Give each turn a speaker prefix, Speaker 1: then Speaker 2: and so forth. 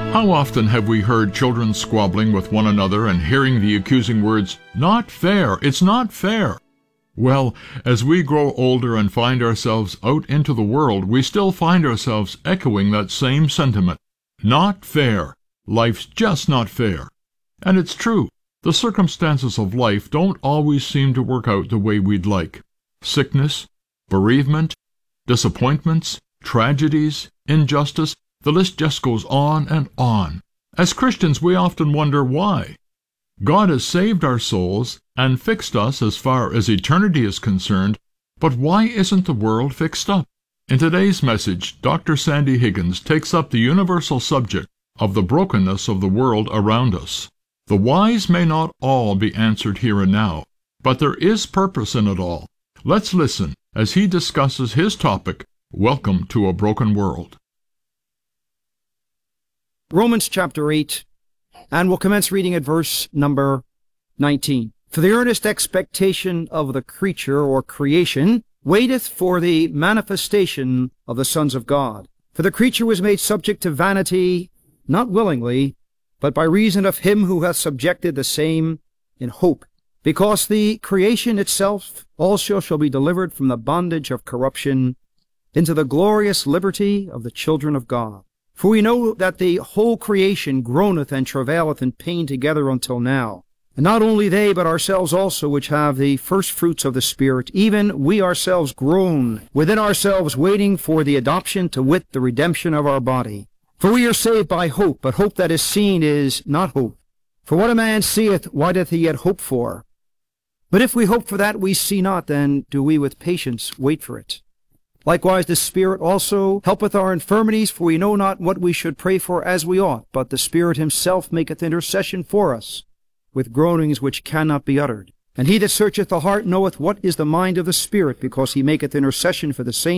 Speaker 1: How often have we heard children squabbling with one another and hearing the accusing words, "Not fair, it's not fair"? Well, as we grow older and find ourselves out into the world, we still find ourselves echoing that same sentiment. Not fair. Life's just not fair. And it's true. The circumstances of life don't always seem to work out the way we'd like. Sickness, bereavement, disappointments, tragedies, injustice, the list just goes on and on. As Christians, we often wonder why. God has saved our souls and fixed us as far as eternity is concerned, but why isn't the world fixed up? In today's message, Dr. Sandy Higgins takes up the universal subject of the brokenness of the world around us. The whys may not all be answered here and now, but there is purpose in it all. Let's listen as he discusses his topic, Welcome to a Broken World.
Speaker 2: Romans chapter 8, and we'll commence reading at verse number 19. For the earnest expectation of the creature or creation waiteth for the manifestation of the sons of God. For the creature was made subject to vanity, not willingly, but by reason of him who hath subjected the same in hope, because the creation itself also shall be delivered from the bondage of corruption into the glorious liberty of the children of God. For we know that the whole creation groaneth and travaileth in pain together until now. And not only they, but ourselves also, which have the first fruits of the Spirit, even we ourselves groan within ourselves, waiting for the adoption, to wit, the redemption of our body. For we are saved by hope, but hope that is seen is not hope. For what a man seeth, why doth he yet hope for? But if we hope for that we see not, then do we with patience wait for it. Likewise the Spirit also helpeth our infirmities, for we know not what we should pray for as we ought, but the Spirit himself maketh intercession for us, with groanings which cannot be uttered. And he that searcheth the heart knoweth what is the mind of the Spirit, because he maketh intercession for the saints